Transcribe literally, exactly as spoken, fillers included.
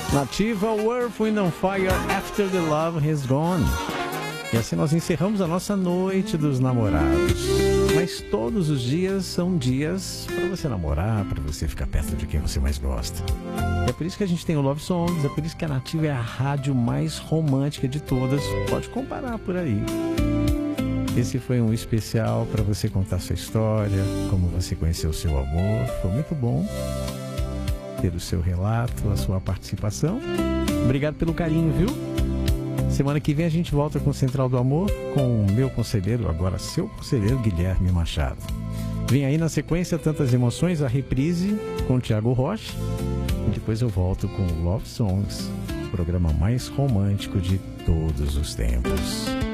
Nativa, Earth, Wind and Fire, After the Love Has Gone. E assim nós encerramos a nossa noite dos namorados. Mas todos os dias são dias para você namorar, para você ficar perto de quem você mais gosta. E é por isso que a gente tem o Love Songs, é por isso que a Nativa é a rádio mais romântica de todas. Pode comparar por aí. Esse foi um especial para você contar sua história, como você conheceu o seu amor. Foi muito bom ter o seu relato, a sua participação. Obrigado pelo carinho, viu? Semana que vem a gente volta com o Central do Amor, com o meu conselheiro, agora seu conselheiro, Guilherme Machado. Vem aí na sequência Tantas Emoções, a reprise com o Thiago Rocha. E depois eu volto com o Love Songs, o programa mais romântico de todos os tempos.